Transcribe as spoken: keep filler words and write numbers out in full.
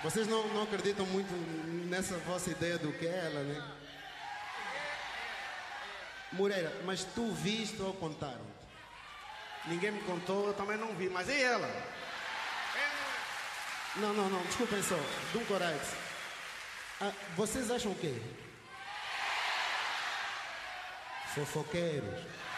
Vocês não, não acreditam muito nessa vossa ideia do que é ela, né? Moreira, mas tu viste ou contaram? Ninguém me contou, eu também não vi. Mas e ela? Não, não, não, desculpem só. De um Corax. Ah, vocês acham o quê? Fofoqueiros.